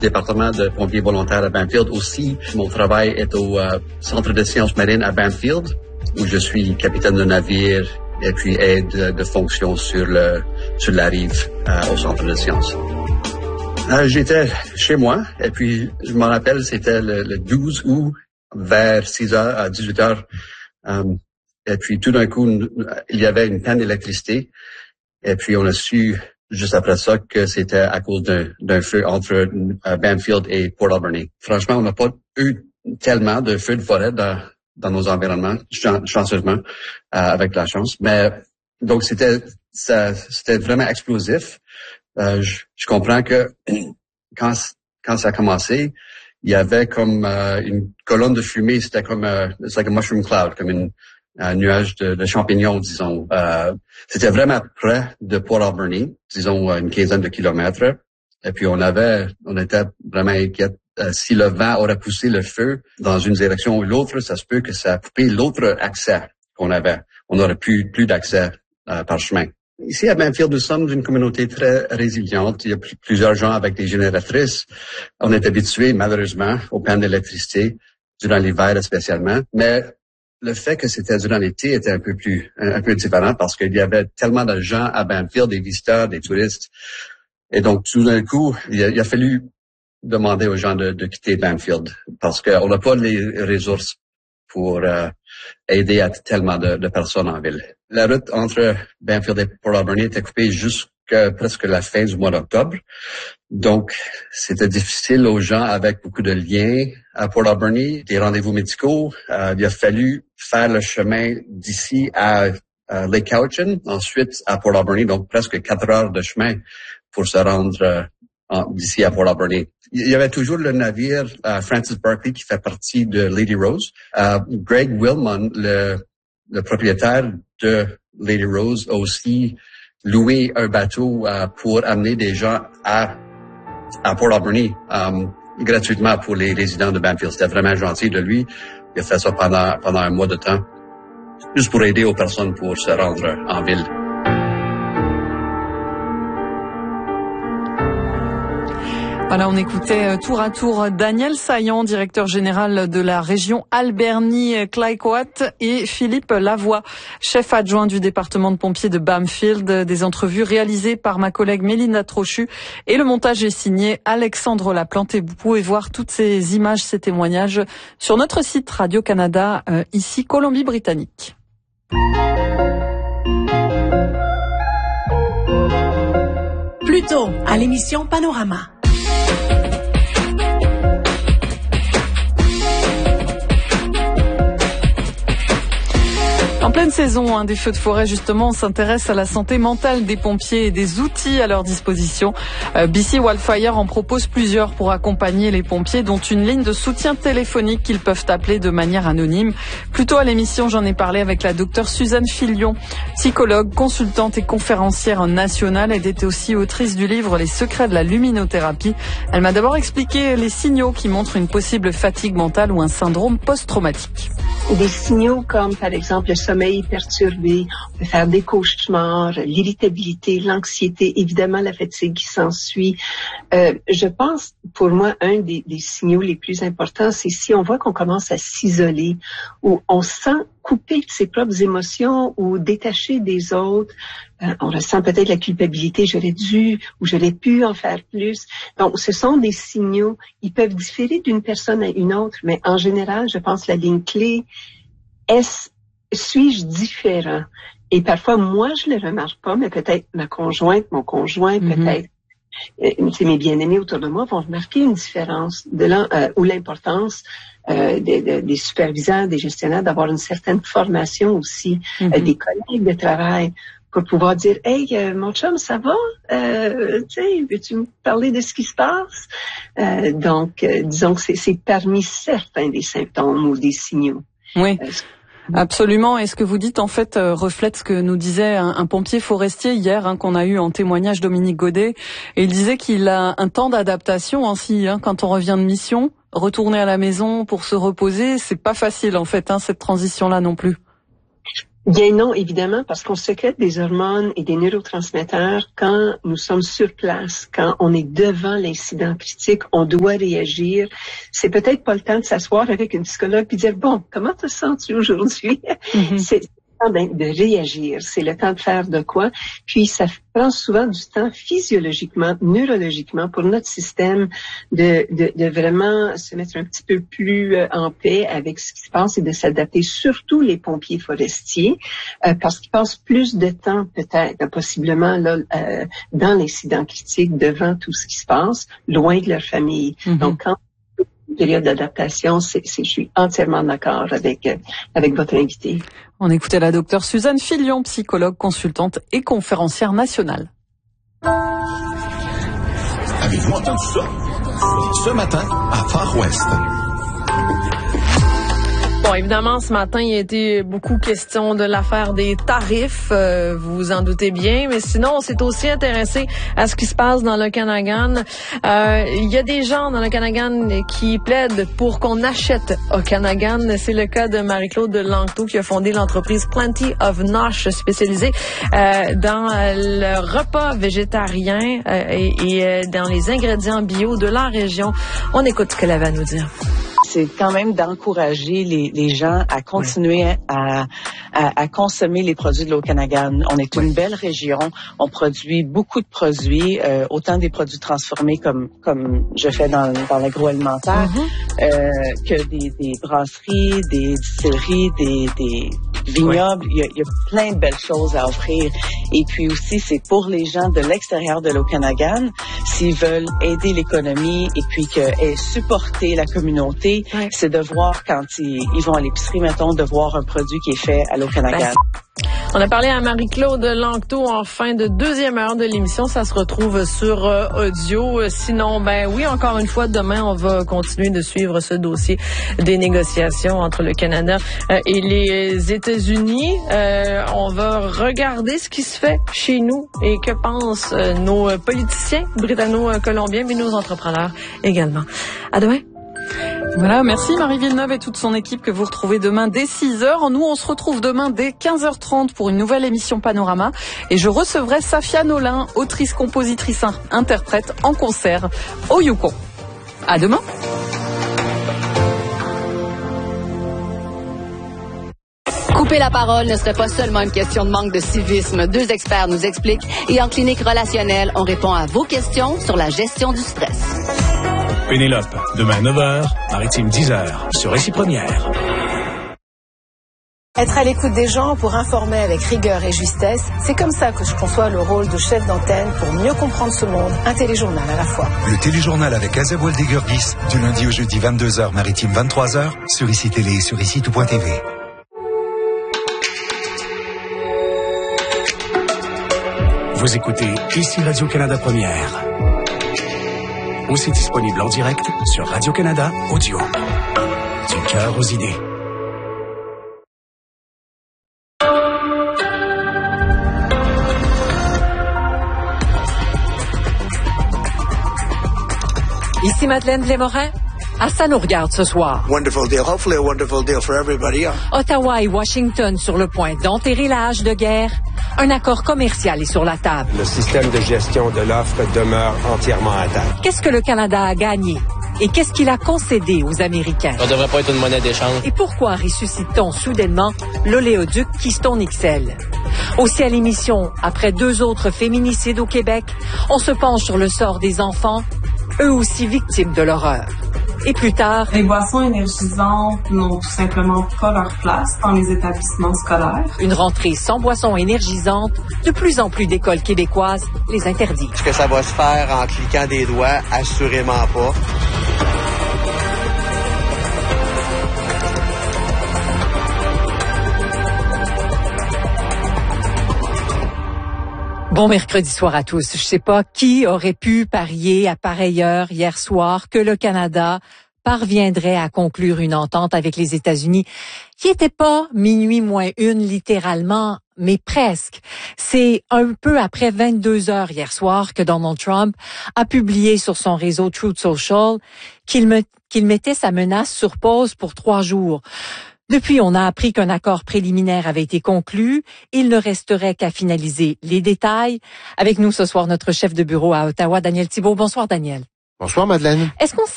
département de pompiers volontaires à Banfield. Aussi, mon travail est au Centre de sciences marines à Banfield, où je suis capitaine de navire et puis aide de fonction sur la rive au Centre de sciences. J'étais chez moi et puis je me rappelle, c'était le 12 août vers 6h à 18h. Et puis tout d'un coup, il y avait une panne d'électricité. Et puis on a su juste après ça que c'était à cause d'un feu entre Banfield et Port Alberni. Franchement, on n'a pas eu tellement de feux de forêt dans nos environnements, chanceusement, avec la chance. Mais donc c'était vraiment explosif. Je comprends que quand ça a commencé, il y avait comme une colonne de fumée, c'était comme it's like a mushroom cloud, comme un nuage de champignons, disons. C'était vraiment près de Port Alberni, disons une quinzaine de kilomètres. Et puis on était vraiment inquiets. Si le vent aurait poussé le feu dans une direction ou l'autre, ça se peut que ça a coupé l'autre accès qu'on avait. On n'aurait plus d'accès par chemin. Ici à Banfield, nous sommes une communauté très résiliente. Il y a plusieurs gens avec des génératrices. On est habitués, malheureusement, aux pannes d'électricité durant l'hiver spécialement. Mais le fait que c'était durant l'été était un peu différent parce qu'il y avait tellement de gens à Banfield, des visiteurs, des touristes. Et donc, tout d'un coup, il a fallu demander aux gens de quitter Banfield parce qu'on n'a pas les ressources pour aider à tellement de personnes en ville. La route entre Banfield et Port Alberni était coupée jusqu'à presque la fin du mois d'octobre. Donc, c'était difficile aux gens avec beaucoup de liens à Port Alberni, des rendez-vous médicaux. Il a fallu faire le chemin d'ici à Lake Cowichan, ensuite à Port Alberni, donc presque 4 heures de chemin pour se rendre d'ici à Port Alberni. Il y avait toujours le navire Francis Barkley qui fait partie de Lady Rose. Greg Wilmon, le propriétaire de Lady Rose, a aussi loué un bateau pour amener des gens à Port Alberni gratuitement pour les résidents de Banfield. C'était vraiment gentil de lui. Il a fait ça pendant un mois de temps, juste pour aider aux personnes pour se rendre en ville. Voilà, on écoutait tour à tour Daniel Saillant, directeur général de la région Alberni-Claycoat, et Philippe Lavoie, chef adjoint du département de pompiers de Banfield. Des entrevues réalisées par ma collègue Mélinda Trochu et le montage est signé Alexandre Laplante. Et vous pouvez voir toutes ces images, ces témoignages sur notre site Radio-Canada, ici Colombie-Britannique. Plus tôt, à l'émission Panorama. En pleine saison des feux de forêt, justement, on s'intéresse à la santé mentale des pompiers et des outils à leur disposition. BC Wildfire en propose plusieurs pour accompagner les pompiers, dont une ligne de soutien téléphonique qu'ils peuvent appeler de manière anonyme. Plus tôt à l'émission, j'en ai parlé avec la docteure Suzanne Filion, psychologue, consultante et conférencière nationale. Elle était aussi autrice du livre Les secrets de la luminothérapie. Elle m'a d'abord expliqué les signaux qui montrent une possible fatigue mentale ou un syndrome post-traumatique. Des signaux comme, par exemple, le sommeil perturbé, on peut faire des cauchemars, l'irritabilité, l'anxiété, évidemment la fatigue qui s'ensuit. Je pense, pour moi, un des signaux les plus importants, c'est si on voit qu'on commence à s'isoler, ou on sent coupé de ses propres émotions ou détaché des autres. On ressent peut-être la culpabilité, j'aurais dû ou j'aurais pu en faire plus. Donc, ce sont des signaux, ils peuvent différer d'une personne à une autre, mais en général, je pense la ligne clé, suis-je différent? Et parfois, moi, je le remarque pas, mais peut-être ma conjointe, mon conjoint, peut-être mes bien-aimés autour de moi vont remarquer une différence ou l'importance des superviseurs, des gestionnaires, d'avoir une certaine formation aussi, des collègues de travail, pour pouvoir dire « Hey, mon chum, ça va? Veux-tu me parler de ce qui se passe? » Donc, disons que c'est parmi certains des symptômes ou des signaux. Oui. Absolument. Et ce que vous dites, en fait, reflète ce que nous disait un pompier forestier hier, qu'on a eu en témoignage, Dominique Godet. Et il disait qu'il a un temps d'adaptation ainsi, quand on revient de mission, retourner à la maison pour se reposer, c'est pas facile, en fait, cette transition-là non plus. Bien non, évidemment, parce qu'on sécrète des hormones et des neurotransmetteurs quand nous sommes sur place, quand on est devant l'incident critique, on doit réagir. C'est peut-être pas le temps de s'asseoir avec une psychologue et dire, bon, comment te sens-tu aujourd'hui? C'est le temps de réagir, c'est le temps de faire de quoi. Puis ça prend souvent du temps physiologiquement, neurologiquement pour notre système de vraiment se mettre un petit peu plus en paix avec ce qui se passe et de s'adapter, surtout les pompiers forestiers, parce qu'ils passent plus de temps peut-être, possiblement là, dans l'incident critique, devant tout ce qui se passe, loin de leur famille. Donc quand période d'adaptation, je suis entièrement d'accord avec votre invité. On écoutait la docteure Suzanne Filion, psychologue, consultante et conférencière nationale. Avez-vous entendu ça? Ce matin, à Far West. Bon, évidemment, ce matin, il a été beaucoup question de l'affaire des tarifs, vous vous en doutez bien, mais sinon, on s'est aussi intéressé à ce qui se passe dans l'Okanagan. Il y a des gens dans l'Okanagan qui plaident pour qu'on achète Okanagan. C'est le cas de Marie-Claude Langto qui a fondé l'entreprise Plenty of Nosh, spécialisée dans le repas végétarien et dans les ingrédients bio de la région. On écoute ce qu'elle avait à nous dire. C'est quand même d'encourager les gens à continuer à consommer les produits de l'Okanagan. On est une belle région. On produit beaucoup de produits, autant des produits transformés comme je fais dans l'agroalimentaire, que des brasseries, des distilleries, des vignobles. Il y a plein de belles choses à offrir. Et puis aussi, c'est pour les gens de l'extérieur de l'Okanagan, s'ils veulent aider l'économie et puis supporter la communauté, c'est de voir quand ils vont à l'épicerie, mettons, de voir un produit qui est fait à l'Okanagan. On a parlé à Marie-Claude Langto en fin de deuxième heure de l'émission. Ça se retrouve sur audio. Sinon, oui, encore une fois, demain, on va continuer de suivre ce dossier des négociations entre le Canada et les États-Unis. On va regarder ce qui se fait chez nous et que pensent nos politiciens britanno-colombiens, mais nos entrepreneurs également. À demain. Voilà, merci Marie Villeneuve et toute son équipe que vous retrouvez demain dès 6h. Nous, on se retrouve demain dès 15h30 pour une nouvelle émission Panorama. Et je recevrai Safia Nolin, autrice, compositrice, interprète en concert au Yukon. À demain. Couper la parole ne serait pas seulement une question de manque de civisme. 2 experts nous expliquent et en clinique relationnelle, on répond à vos questions sur la gestion du stress. Pénélope, demain 9h, Maritime 10h, sur Récit Première. Être à l'écoute des gens pour informer avec rigueur et justesse, c'est comme ça que je conçois le rôle de chef d'antenne pour mieux comprendre ce monde, un téléjournal à la fois. Le téléjournal avec Azeb Waldegurgis, du lundi au jeudi 22h, Maritime 23h, sur ICI Télé et sur ICI-tout.tv. Vous écoutez ici Radio-Canada Première. Aussi disponible en direct sur Radio-Canada Audio. Du cœur aux idées. Ici Madeleine Lémorin. Ça nous regarde ce soir. Wonderful deal. Hopefully a wonderful deal for everybody. Ottawa et Washington sur le point d'enterrer la hache de guerre. Un accord commercial est sur la table. Le système de gestion de l'offre demeure entièrement intact. Qu'est-ce que le Canada a gagné? Et qu'est-ce qu'il a concédé aux Américains? Ça ne devrait pas être une monnaie d'échange. Et pourquoi ressuscite-t-on soudainement l'oléoduc Keystone XL? Aussi à l'émission, après 2 autres féminicides au Québec, on se penche sur le sort des enfants, eux aussi victimes de l'horreur. Et plus tard, les boissons énergisantes n'ont tout simplement pas leur place dans les établissements scolaires. Une rentrée sans boissons énergisantes, de plus en plus d'écoles québécoises les interdisent. Est-ce que ça va se faire en cliquant des doigts? Assurément pas. Bon mercredi soir à tous. Je sais pas qui aurait pu parier à pareille heure hier soir que le Canada parviendrait à conclure une entente avec les États-Unis qui était pas minuit moins 1 littéralement, mais presque. C'est un peu après 22 heures hier soir que Donald Trump a publié sur son réseau Truth Social qu'il mettait sa menace sur pause pour 3 jours. Depuis, on a appris qu'un accord préliminaire avait été conclu. Il ne resterait qu'à finaliser les détails. Avec nous ce soir, notre chef de bureau à Ottawa, Daniel Thibeault. Bonsoir, Daniel. Bonsoir, Madeleine. Est-ce qu'on